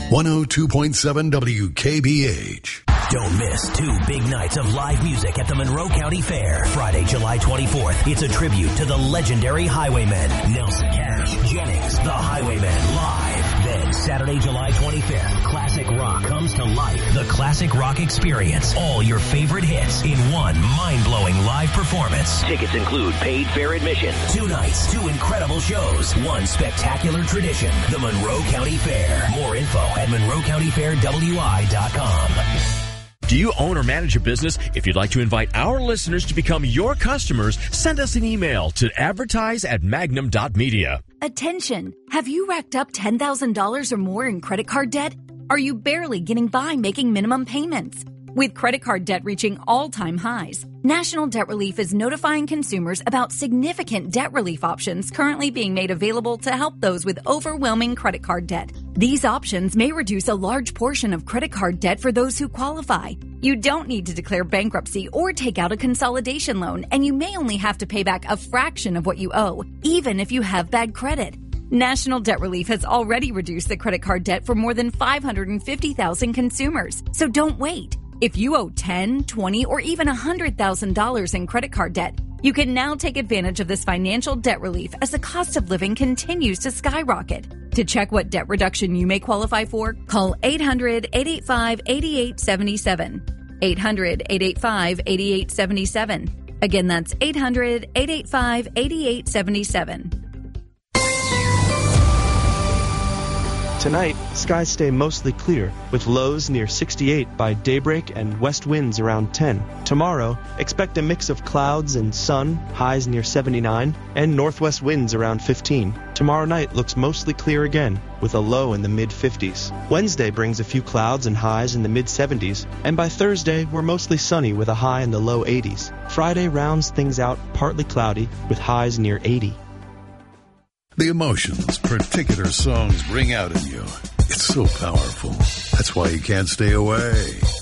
102.7 WKBH. Don't miss 2 big nights of live music at the Monroe County Fair. Friday, July 24th. It's a tribute to the legendary Highwaymen. Nelson, Cash, Jennings, the Highwaymen live. Then Saturday, July 25th. Classic rock comes to life. The Classic Rock Experience. All your favorite hits in one mind-blowing live performance. Tickets include paid fair admission. 2 nights, 2 incredible shows. 1 spectacular tradition. The Monroe County Fair. More info at MonroeCountyFairWI.com. Do you own or manage a business? If you'd like to invite our listeners to become your customers, send us an email to advertise@magnum.media. Attention! Have you racked up $10,000 or more in credit card debt? Are you barely getting by making minimum payments? With credit card debt reaching all-time highs, National Debt Relief is notifying consumers about significant debt relief options currently being made available to help those with overwhelming credit card debt. These options may reduce a large portion of credit card debt for those who qualify. You don't need to declare bankruptcy or take out a consolidation loan, and you may only have to pay back a fraction of what you owe, even if you have bad credit. National Debt Relief has already reduced the credit card debt for more than 550,000 consumers, so don't wait. If you owe $10,000, $20,000, or even $100,000 in credit card debt, you can now take advantage of this financial debt relief as the cost of living continues to skyrocket. To check what debt reduction you may qualify for, call 800-885-8877. 800-885-8877. Again, that's 800-885-8877. Tonight, skies stay mostly clear, with lows near 68 by daybreak and west winds around 10. Tomorrow, expect a mix of clouds and sun, highs near 79, and northwest winds around 15. Tomorrow night looks mostly clear again, with a low in the mid-50s. Wednesday brings a few clouds and highs in the mid-70s, and by Thursday, we're mostly sunny with a high in the low 80s. Friday rounds things out partly cloudy, with highs near 80. The emotions particular songs bring out in you. It's so powerful. That's why you can't stay away.